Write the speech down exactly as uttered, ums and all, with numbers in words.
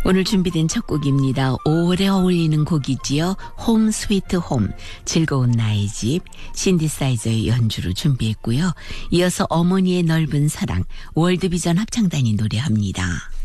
오늘 준비된 첫 곡입니다. 오래 어울리는 곡이지요. 홈 스위트 홈, 즐거운 나의 집, 신디사이저의 연주로 준비했고요. 이어서 어머니의 넓은 사랑, 월드비전 합창단이 노래합니다.